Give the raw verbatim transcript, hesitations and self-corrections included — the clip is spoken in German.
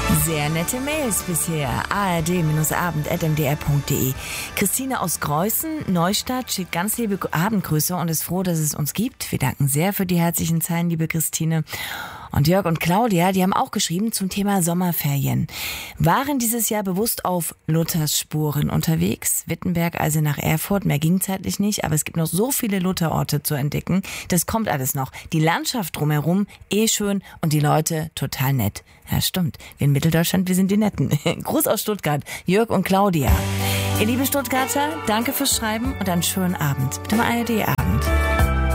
Sehr nette Mails bisher. a r d abend at m d r punkt d e. Christine aus Greußen, Neustadt, schickt ganz liebe Abendgrüße und ist froh, dass es uns gibt. Wir danken sehr für die herzlichen Zeilen, liebe Christine. Und Jörg und Claudia, die haben auch geschrieben zum Thema Sommerferien. Waren dieses Jahr bewusst auf Luthers Spuren unterwegs. Wittenberg, also nach Erfurt. Mehr ging zeitlich nicht, aber es gibt noch so viele Lutherorte zu entdecken. Das kommt alles noch. Die Landschaft drumherum, eh schön und die Leute total nett. Ja, stimmt. Wir in Mitteldeutschland, wir sind die Netten. Gruß aus Stuttgart, Jörg und Claudia. Ihr liebe Stuttgarter, danke fürs Schreiben und einen schönen Abend mit dem A R D-Abend.